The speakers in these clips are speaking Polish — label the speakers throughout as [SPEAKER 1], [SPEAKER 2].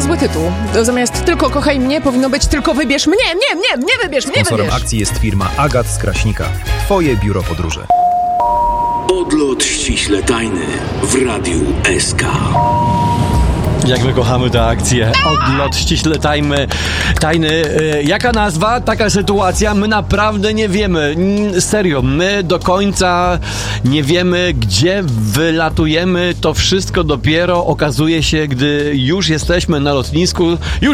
[SPEAKER 1] zły tytuł. Zamiast tylko kochaj mnie, powinno być tylko wybierz mnie wybierz, mnie
[SPEAKER 2] Sponsorem
[SPEAKER 1] wybierz.
[SPEAKER 2] akcji jest firma Agat z Kraśnika. Twoje biuro podróży.
[SPEAKER 3] Odlot ściśle tajny w Radiu SK.
[SPEAKER 4] Jak my kochamy tę akcję. Odlot ściśle tajny. Jaka nazwa? Taka sytuacja? My naprawdę nie wiemy. Serio, my do końca nie wiemy, gdzie wylatujemy. To wszystko dopiero okazuje się, gdy już jesteśmy na lotnisku.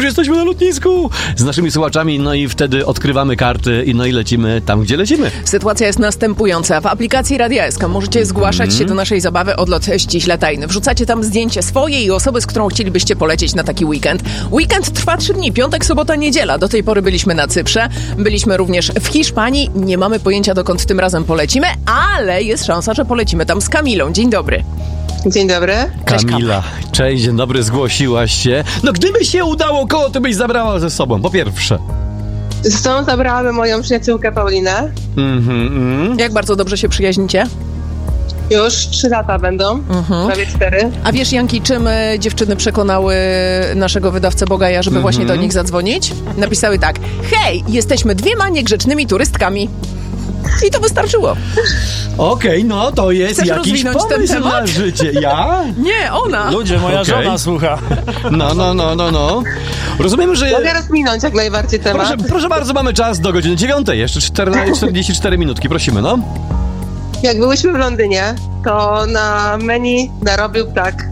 [SPEAKER 4] Z naszymi słuchaczami, no i wtedy odkrywamy karty i lecimy tam, gdzie lecimy.
[SPEAKER 1] Sytuacja jest następująca. W aplikacji Radia SK możecie zgłaszać się do naszej zabawy Odlot ściśle tajny. Wrzucacie tam zdjęcie swoje i osoby, z którą chcielibyście polecieć na taki weekend. Weekend trwa 3 dni, piątek, sobota, niedziela. Do tej pory byliśmy na Cyprze, byliśmy również w Hiszpanii. Nie mamy pojęcia, dokąd tym razem polecimy, ale jest szansa, że polecimy tam z Kamilą. Dzień dobry.
[SPEAKER 5] Dzień dobry.
[SPEAKER 1] Cześć,
[SPEAKER 4] Kamila, cześć, dzień dobry, zgłosiłaś się. No gdyby się udało, kogo ty byś zabrała ze sobą? Po pierwsze.
[SPEAKER 5] Z tą zabrałabym moją przyjaciółkę Paulinę.
[SPEAKER 1] Jak bardzo dobrze się przyjaźnicie?
[SPEAKER 5] Już 3 lata będą, prawie 4.
[SPEAKER 1] A wiesz, Janki, czym dziewczyny przekonały naszego wydawcę Bogaja, żeby właśnie do nich zadzwonić? Napisały tak: hej, jesteśmy 2 niegrzecznymi turystkami. I to wystarczyło.
[SPEAKER 4] Okej, no to jest
[SPEAKER 1] Chcesz
[SPEAKER 4] jakiś
[SPEAKER 1] rozwinąć ten
[SPEAKER 4] pomysł
[SPEAKER 1] temat?
[SPEAKER 4] na życie. Ja?
[SPEAKER 1] Nie, ona.
[SPEAKER 6] Ludzie, moja
[SPEAKER 4] Okej.
[SPEAKER 6] żona słucha.
[SPEAKER 4] No. Rozumiem, że...
[SPEAKER 5] Mogę rozminąć jak najbardziej temat.
[SPEAKER 4] Proszę bardzo, mamy czas do godziny 9. Jeszcze 44 minutki, prosimy, no.
[SPEAKER 5] Jak byłyśmy w Londynie, to na menu narobił ptak.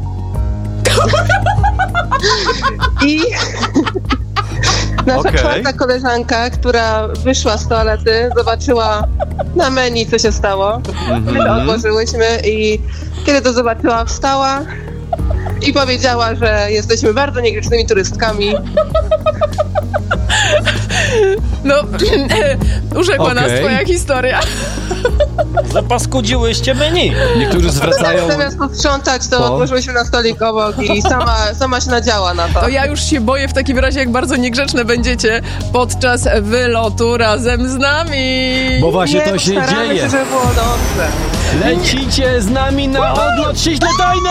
[SPEAKER 5] I nasza
[SPEAKER 4] Okej.
[SPEAKER 5] 4. koleżanka, która wyszła z toalety, zobaczyła na menu, co się stało. My to odłożyłyśmy i kiedy to zobaczyła, wstała i powiedziała, że jesteśmy bardzo niegrzecznymi turystkami.
[SPEAKER 1] No, urzekła nas
[SPEAKER 4] Okej.
[SPEAKER 1] twoja historia.
[SPEAKER 6] Zapaskudziłyście menu.
[SPEAKER 4] Niektórzy zwracają...
[SPEAKER 5] Zamiast posprzątać, to
[SPEAKER 4] Po?
[SPEAKER 5] odłożyłyśmy na stolik obok i sama się nadziała na to.
[SPEAKER 1] To ja już się boję w takim razie, jak bardzo niegrzeczne będziecie podczas wylotu razem z nami.
[SPEAKER 4] Bo właśnie to
[SPEAKER 5] Nie,
[SPEAKER 4] się
[SPEAKER 5] postaramy
[SPEAKER 4] dzieje.
[SPEAKER 5] się, żeby było dobrze.
[SPEAKER 4] Lecicie z nami na Odlot ściśle tajny!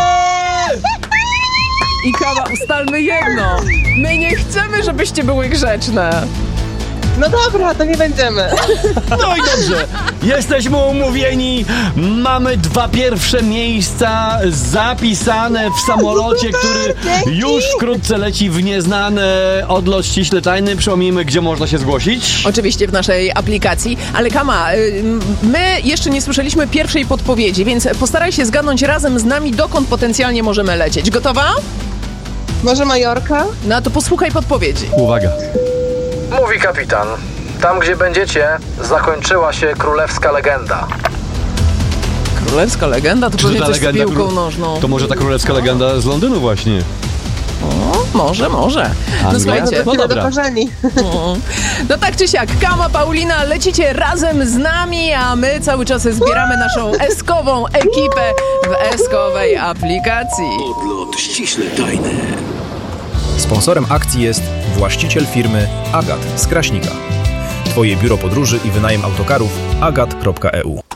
[SPEAKER 1] I Kawa, ustalmy jedno. My nie chcemy, żebyście były grzeczne.
[SPEAKER 5] No dobra, to nie będziemy.
[SPEAKER 4] No i dobrze, jesteśmy umówieni, mamy 2 pierwsze miejsca zapisane w samolocie, który już wkrótce leci w nieznane. Odlot ściśle tajny. Przypomnijmy, gdzie można się zgłosić.
[SPEAKER 1] Oczywiście w naszej aplikacji, ale Kama, my jeszcze nie słyszeliśmy pierwszej podpowiedzi, więc postaraj się zgadnąć razem z nami, dokąd potencjalnie możemy lecieć. Gotowa?
[SPEAKER 5] Może Majorka?
[SPEAKER 1] No to posłuchaj podpowiedzi.
[SPEAKER 4] Uwaga.
[SPEAKER 7] Mówi kapitan. Tam, gdzie będziecie, zakończyła się królewska legenda.
[SPEAKER 1] Królewska legenda? To pewnie
[SPEAKER 4] ta
[SPEAKER 1] coś z
[SPEAKER 4] legenda
[SPEAKER 1] piłką nożną.
[SPEAKER 4] To może ta królewska legenda z Londynu właśnie.
[SPEAKER 1] O, może. No
[SPEAKER 4] Anglia?
[SPEAKER 1] słuchajcie.
[SPEAKER 4] No
[SPEAKER 5] Do
[SPEAKER 4] dobra.
[SPEAKER 5] korzeni.
[SPEAKER 1] No tak czy siak, Kama, Paulina, lecicie razem z nami, a my cały czas zbieramy naszą eskową ekipę w eskowej aplikacji.
[SPEAKER 3] Odlot ściśle tajny.
[SPEAKER 2] Sponsorem akcji jest właściciel firmy Agat z Kraśnika. Twoje biuro podróży i wynajem autokarów agat.eu.